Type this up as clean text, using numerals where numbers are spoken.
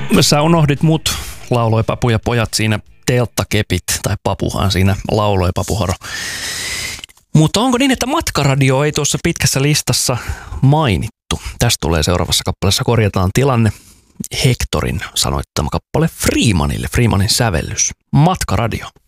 Sä unohdit mut, lauloi Papu ja pojat siinä, telttakepit, tai Papuhan siinä lauloi Papuharo. Mutta onko niin, että Matkaradio ei tuossa pitkässä listassa mainittu? Tästä tulee seuraavassa kappaleessa, korjataan tilanne. Hectorin sanoittama kappale Freemanille, Freemanin sävellys. Matkaradio.